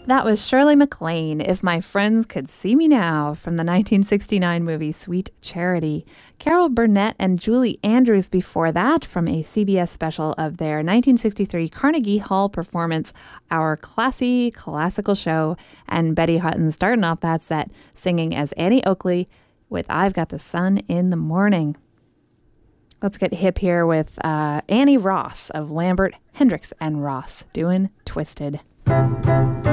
That was Shirley MacLaine, If My Friends Could See Me Now, from the 1969 movie Sweet Charity. Carol Burnett and Julie Andrews before that, from a CBS special of their 1963 Carnegie Hall performance, Our Classy Classical Show. And Betty Hutton starting off that set singing as Annie Oakley with I've Got the Sun in the Morning. Let's get hip here with Annie Ross of Lambert, Hendricks, and Ross doing Twisted.